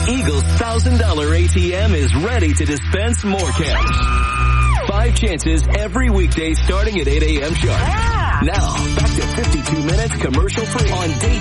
Eagle's $1,000 ATM is ready to dispense more cash. 5 chances every weekday starting at 8 a.m. sharp. Yeah. Now, back to 52 minutes commercial free on Dayton